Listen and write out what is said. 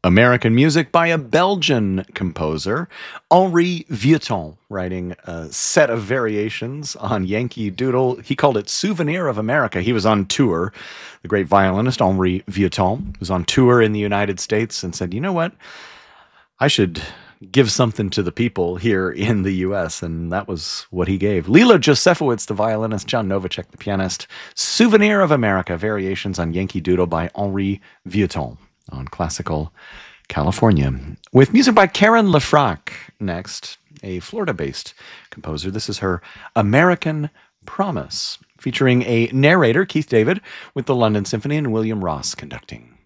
American music by a Belgian composer, Henri Vieuxtemps, writing a set of variations on Yankee Doodle. He called it Souvenir of America. He was on tour. The great violinist Henri Vieuxtemps was on tour in the United States and said, you know what? I should give something to the people here in the U.S., and that was what he gave. Lila Josefowitz, the violinist, John Novacek, the pianist. Souvenir of America, variations on Yankee Doodle by Henri Vieuxtemps on Classical California. With music by Karen Lefrak next, a Florida-based composer. This is her American Promise, featuring a narrator, Keith David, with the London Symphony and William Ross conducting.